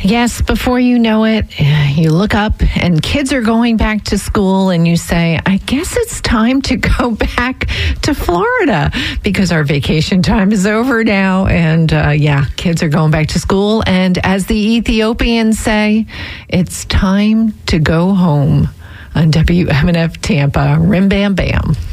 Yes, before you know it, you look up and kids are going back to school and you say, I guess it's time to go back to Florida because our vacation time is over now. And kids are going back to school. And as the Ethiopians say, it's time to go home on WMNF Tampa. Rim Bam Bam.